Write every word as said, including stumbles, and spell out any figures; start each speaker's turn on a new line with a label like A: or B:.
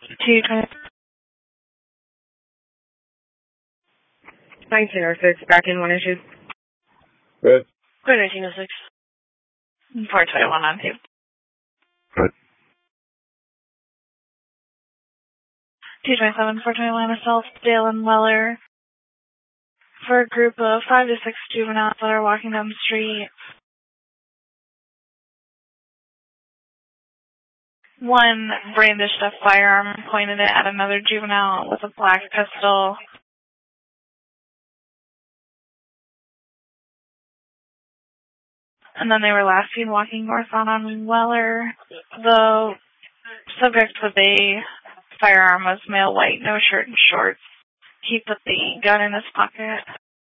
A: Two twenty. nineteen oh six, back in one issue.
B: Good.
A: Good, nineteen oh six. four twenty-one on two.
B: Good.
A: two twenty-seven, four twenty-one, assault Dale and Weller for a group of five to six juveniles that are walking down the street. One brandished a firearm and pointed it at another juvenile with a black pistol. And then they were last seen walking northbound on Weller. The subject with a firearm was male white, no shirt and shorts. He put the gun in his pocket.